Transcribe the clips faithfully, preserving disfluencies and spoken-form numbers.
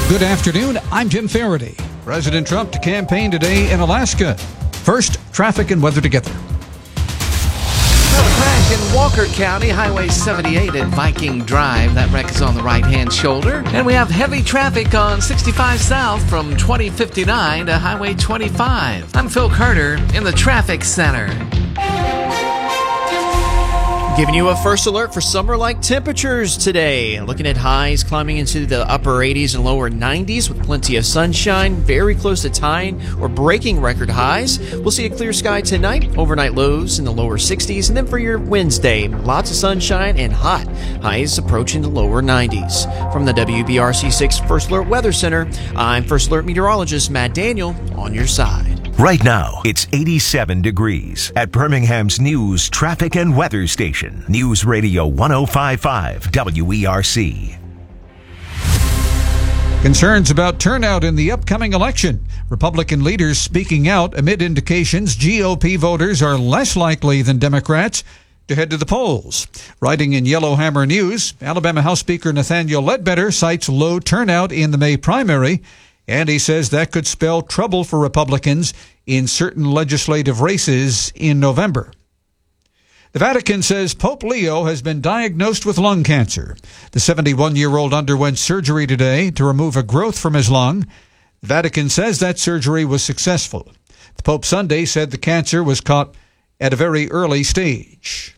Good afternoon. I'm Jim Faraday. President Trump to campaign today in Alaska. First, traffic and weather together. Well, a crash in Walker County, Highway seventy-eight at Viking Drive. That wreck is on the right-hand shoulder. And we have heavy traffic on sixty-five South from twenty fifty-nine to Highway twenty-five. I'm Phil Carter in the Traffic Center. Giving you a first alert for summer-like temperatures today. Looking at highs climbing into the upper eighties and lower nineties with plenty of sunshine, very close to tying or breaking record highs. We'll see a clear sky tonight, overnight lows in the lower sixties, and then for your Wednesday, lots of sunshine and hot. Highs approaching the lower nineties. From the W B R C six First Alert Weather Center, I'm First Alert Meteorologist Matt Daniel on your side. Right now, it's eighty-seven degrees at Birmingham's News, Traffic and Weather Station. News Radio one oh five point five W E R C. Concerns about turnout in the upcoming election. Republican leaders speaking out amid indications G O P voters are less likely than Democrats to head to the polls. Writing in Yellowhammer News, Alabama House Speaker Nathaniel Ledbetter cites low turnout in the May primary, and he says that could spell trouble for Republicans in certain legislative races in November. The Vatican says Pope Leo has been diagnosed with lung cancer. The seventy-one-year-old underwent surgery today to remove a growth from his lung. The Vatican says that surgery was successful. The Pope Sunday said the cancer was caught at a very early stage.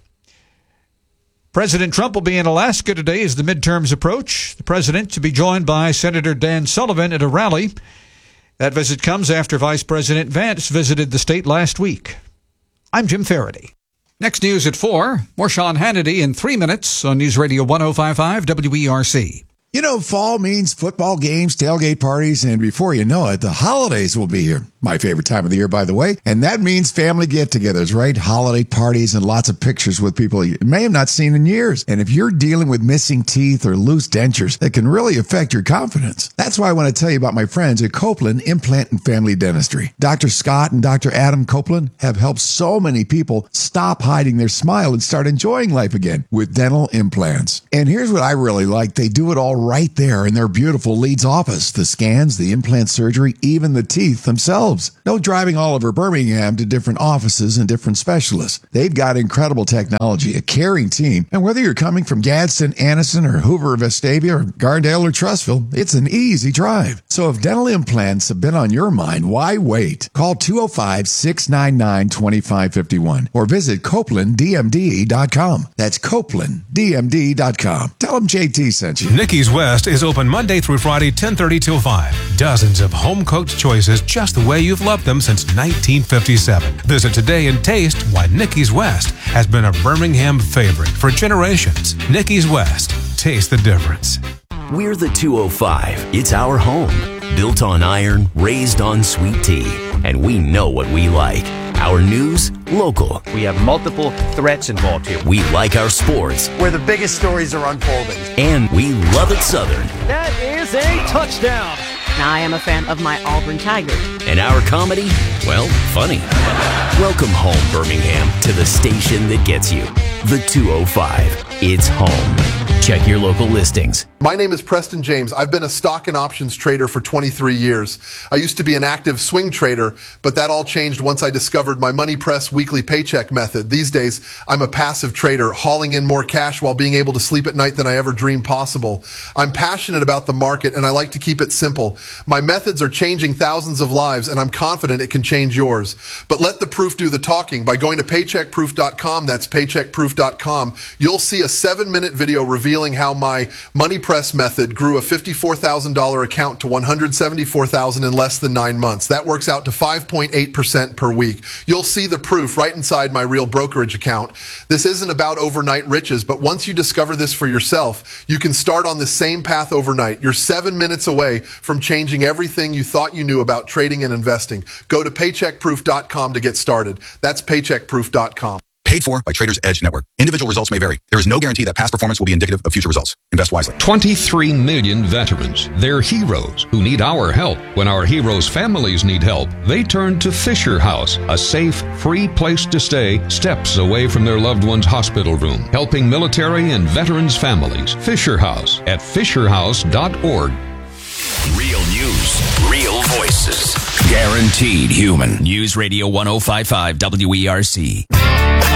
President Trump will be in Alaska today as the midterms approach. The president to be joined by Senator Dan Sullivan at a rally. That visit comes after Vice President Vance visited the state last week. I'm Jim Faraday. Next news at four. More Sean Hannity in three minutes on News Radio one oh five point five W E R C. You know, fall means football games, tailgate parties, and before you know it, the holidays will be here. My favorite time of the year, by the way. And that means family get-togethers, right? Holiday parties and lots of pictures with people you may have not seen in years. And if you're dealing with missing teeth or loose dentures, that can really affect your confidence. That's why I want to tell you about my friends at Copeland Implant and Family Dentistry. Doctor Scott and Doctor Adam Copeland have helped so many people stop hiding their smile and start enjoying life again with dental implants. And here's what I really like. They do it all right there in their beautiful Leeds office. The scans, the implant surgery, even the teeth themselves. No driving all over Birmingham to different offices and different specialists. They've got incredible technology, a caring team, and whether you're coming from Gadsden, Anniston, or Hoover, Vestavia, or Gardale, or Trussville, it's an easy drive. So if dental implants have been on your mind, why wait? Call two oh five, six nine nine, two five five one or visit Copeland D M D dot com. That's Copeland D M D dot com. Tell them J T sent you. Nicky's West is open Monday through Friday, ten thirty till five. Dozens of home-cooked choices just the way you've loved them since nineteen fifty-seven. Visit today and taste why Nicky's West has been a Birmingham favorite for generations. Nicky's West. Taste the difference. We're the two oh five. It's our home. Built on iron, raised on sweet tea. And we know what we like. Our news, local. We have multiple threats involved here. We like our sports. Where the biggest stories are unfolding. And we love it Southern. That is a touchdown. I am a fan of my Auburn Tigers. And our comedy, well, funny. Welcome home, Birmingham, to the station that gets you. The two oh five. It's home. Check your local listings. My name is Preston James. I've been a stock and options trader for twenty-three years. I used to be an active swing trader, but that all changed once I discovered my Money Press weekly paycheck method. These days, I'm a passive trader, hauling in more cash while being able to sleep at night than I ever dreamed possible. I'm passionate about the market, and I like to keep it simple. My methods are changing thousands of lives, and I'm confident it can change yours. But let the proof do the talking. By going to paycheck proof dot com, that's paycheck proof dot com, you'll see a seven-minute video revealing how my Money Press method grew a fifty-four thousand dollars account to one hundred seventy-four thousand dollars in less than nine months. That works out to five point eight percent per week. You'll see the proof right inside my real brokerage account. This isn't about overnight riches, but once you discover this for yourself, you can start on the same path overnight. You're seven minutes away from changing everything you thought you knew about trading and investing. Go to paycheck proof dot com to get started. That's paycheck proof dot com. Paid for by Traders Edge Network. Individual results may vary. There is no guarantee that past performance will be indicative of future results. Invest wisely. twenty-three million veterans. They're heroes who need our help. When our heroes' families need help, they turn to Fisher House, a safe, free place to stay, steps away from their loved one's hospital room, helping military and veterans' families. Fisher House at fisher house dot org. Real Real voices. Guaranteed human. News Radio one oh five point five W E R C.